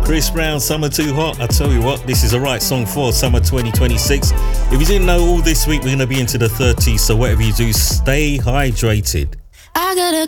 Chris Brown, Summer Too Hot. I tell you what, this is a right song for summer 2026. If you didn't know, all this week we're going to be into the 30s, so whatever you do, stay hydrated. I got a